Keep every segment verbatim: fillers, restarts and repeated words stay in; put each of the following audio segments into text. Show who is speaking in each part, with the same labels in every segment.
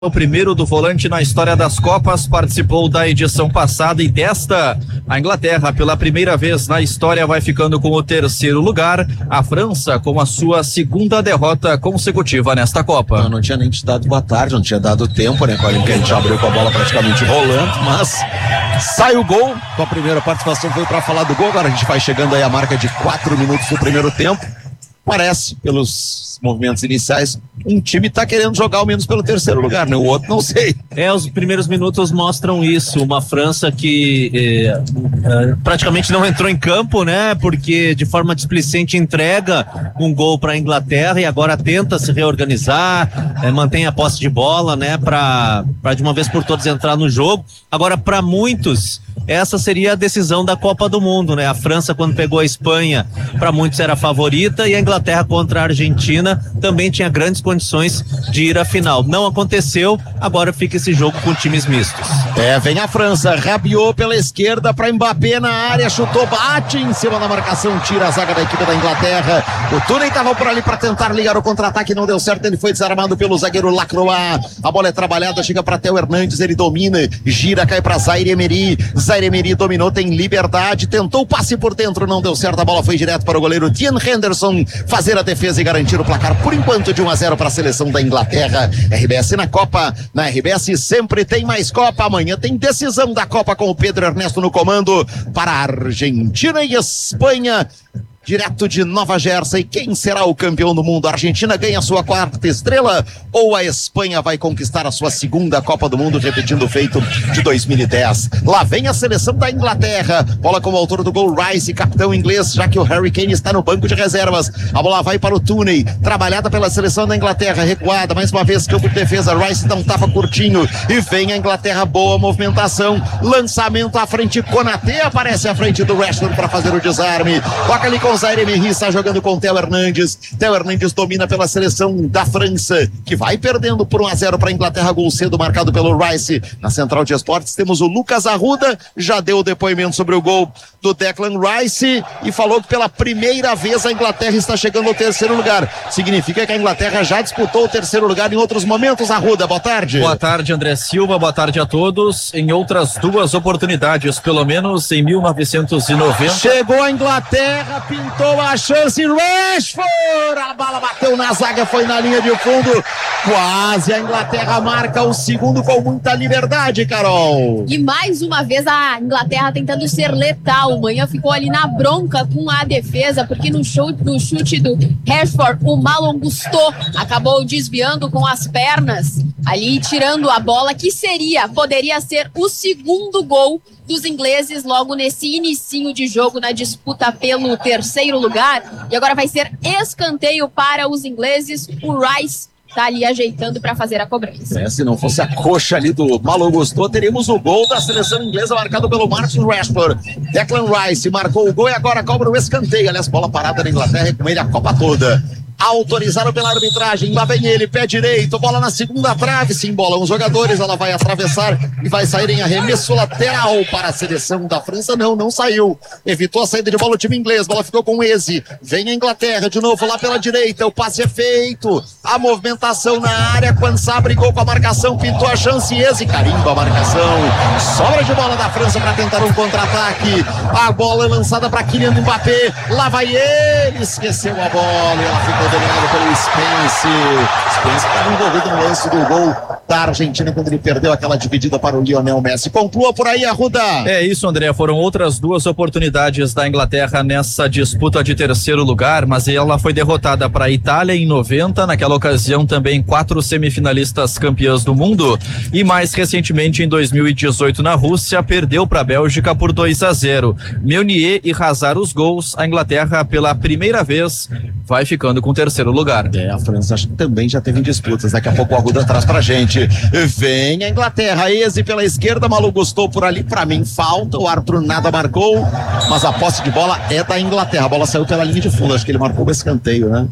Speaker 1: O primeiro do volante na história das Copas, participou da edição passada e desta. A Inglaterra, pela primeira vez na história, vai ficando com o terceiro lugar. A França com a sua segunda derrota consecutiva nesta Copa.
Speaker 2: Eu não tinha nem te dado boa tarde, não tinha dado tempo, né? Quando a gente abriu com a bola praticamente rolando, mas sai o gol. Com a primeira participação foi para falar do gol. Agora a gente vai chegando aí a marca de quatro minutos do primeiro tempo. Parece, pelos movimentos iniciais, um time tá querendo jogar ao menos pelo terceiro lugar, né? O outro não sei.
Speaker 3: É, os primeiros minutos mostram isso, uma França que é, é, praticamente não entrou em campo, né? Porque de forma displicente entrega um gol para a Inglaterra e agora tenta se reorganizar, é, mantém a posse de bola, né? Para de uma vez por todas entrar no jogo. Agora, para muitos, essa seria a decisão da Copa do Mundo, né? A França, quando pegou a Espanha, para muitos era a favorita, e a Inglaterra contra a Argentina também tinha grandes condições de ir à final. Não aconteceu, agora fica esse jogo com times mistos.
Speaker 2: É, vem a França, Rabiot pela esquerda para Mbappé na área, chutou, bate em cima da marcação, tira a zaga da equipe da Inglaterra. O Túnez estava por ali para tentar ligar o contra-ataque, não deu certo, ele foi desarmado pelo zagueiro Lacroix. A bola é trabalhada, chega para Theo Hernandes, ele domina, gira, cai para Zaire Emery. Zaire Emery dominou, tem liberdade, tentou o passe por dentro, não deu certo, a bola foi direto para o goleiro Dean Henderson fazer a defesa e garantir o placar por enquanto de um a zero para a seleção da Inglaterra. R B S na Copa, na R B S sempre tem mais Copa. Amanhã tem decisão da Copa com o Pedro Ernesto no comando para Argentina e Espanha. Direto de Nova Jersey, quem será o campeão do mundo? A Argentina ganha a sua quarta estrela ou a Espanha vai conquistar a sua segunda Copa do Mundo, repetindo o feito de dois mil e dez? Lá vem a seleção da Inglaterra, bola com o autor do gol, Rice, capitão inglês, já que o Harry Kane está no banco de reservas. A bola vai para o Túnez, trabalhada pela seleção da Inglaterra, recuada, mais uma vez, campo de defesa, Rice dá um tapa curtinho e vem a Inglaterra, boa movimentação, lançamento à frente, Konaté aparece à frente do Rashford para fazer o desarme, toca ali com Zaire Emery, está jogando com Theo Hernandes. Theo Hernandes domina pela seleção da França, que vai perdendo por um a zero para a Inglaterra, gol cedo marcado pelo Rice. Na Central de Esportes temos o Lucas Arruda, já deu o depoimento sobre o gol do Declan Rice e falou que pela primeira vez a Inglaterra está chegando ao terceiro lugar. Significa que a Inglaterra já disputou o terceiro lugar em outros momentos. Arruda, boa tarde.
Speaker 1: Boa tarde, André Silva, boa tarde a todos. Em outras duas oportunidades, pelo menos em mil novecentos e noventa.
Speaker 2: Chegou a Inglaterra, pintou a chance, Rashford, a bola bateu na zaga, foi na linha de fundo, quase a Inglaterra marca o segundo com muita liberdade, Carol.
Speaker 4: E mais uma vez a Inglaterra tentando ser letal. O Manhã ficou ali na bronca com a defesa, porque no, show, no chute do Rashford, o Malon Gusto acabou desviando com as pernas, ali tirando a bola, que seria, poderia ser o segundo gol dos ingleses logo nesse inicinho de jogo na disputa pelo terceiro lugar. E agora vai ser escanteio para os ingleses. O Rice tá ali ajeitando para fazer a cobrança.
Speaker 2: É, se não fosse a coxa ali do Malo Gusto, teríamos o gol da seleção inglesa marcado pelo Marcus Rashford. Declan Rice marcou o gol e agora cobra o escanteio. Aliás, bola parada na Inglaterra e com ele a Copa toda. Autorizado pela arbitragem, lá vem ele, pé direito, bola na segunda trave, se embolam os jogadores, ela vai atravessar e vai sair em arremesso lateral para a seleção da França. Não, não saiu, evitou a saída de bola o time inglês, bola ficou com o Eze, vem a Inglaterra de novo lá pela direita, o passe é feito, a movimentação na área, Quansá brigou com a marcação, pintou a chance, Eze carimba a marcação, sobra de bola da França para tentar um contra-ataque, a bola é lançada para Kylian Mbappé, lá vai ele, esqueceu a bola e ela ficou dominado pelo Spence. Spence estava envolvido no lance do gol da Argentina quando ele perdeu aquela dividida para o Lionel Messi. Conclua por aí, Arruda.
Speaker 1: É isso, André, foram outras duas oportunidades da Inglaterra nessa disputa de terceiro lugar, mas ela foi derrotada para a Itália em noventa, naquela ocasião também quatro semifinalistas campeãs do mundo, e mais recentemente em dois mil e dezoito na Rússia, perdeu para a Bélgica por dois a zero. Meunier e Hazard os gols, a Inglaterra pela primeira vez vai ficando com o terceiro lugar.
Speaker 2: É, a França acho que também já teve disputas, daqui a pouco o Arruda traz pra gente. Vem a Inglaterra, Eze pela esquerda, Malu Gusto por ali, pra mim falta, o árbitro nada marcou, mas a posse de bola é da Inglaterra, a bola saiu pela linha de fundo, acho que ele marcou o escanteio, né?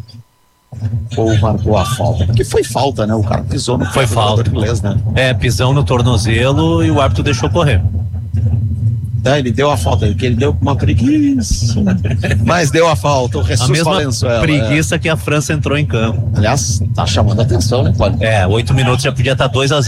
Speaker 2: Ou marcou a falta, porque foi falta, né? O cara pisou no
Speaker 3: foi falta
Speaker 2: inglês, né?
Speaker 3: É, pisão no tornozelo e o árbitro deixou correr.
Speaker 2: Tá, ele deu a falta, que ele deu com uma preguiça. Mas deu a falta, o
Speaker 3: A
Speaker 2: Jesus
Speaker 3: mesma
Speaker 2: Valenzuela.
Speaker 3: preguiça que a França entrou em campo.
Speaker 2: É. Aliás, tá chamando a atenção, né, Paulo?
Speaker 3: É, oito minutos já podia estar dois a zero.